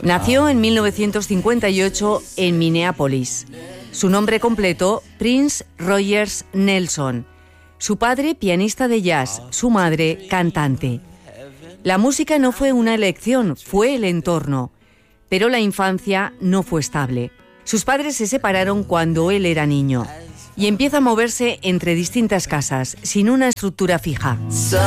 Nació en 1958 en Minneapolis. Su nombre completo, Prince Rogers Nelson. Su padre, pianista de jazz, su madre, cantante. La música no fue una elección, fue el entorno. Pero la infancia no fue estable. Sus padres se separaron cuando él era niño y empieza a moverse entre distintas casas, sin una estructura fija.